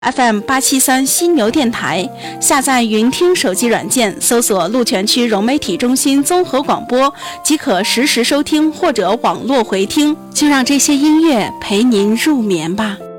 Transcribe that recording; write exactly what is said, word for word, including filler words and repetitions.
F M 八七三犀牛电台，下载云听手机软件，搜索鹿泉区融媒体中心综合广播，即可实时收听或者网络回听。就让这些音乐陪您入眠吧。